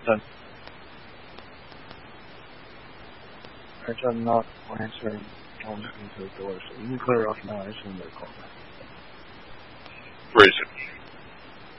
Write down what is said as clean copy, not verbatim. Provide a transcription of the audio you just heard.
Done. I shall not answer on into the doors. You can clear off now. I assume they're called. Where is it?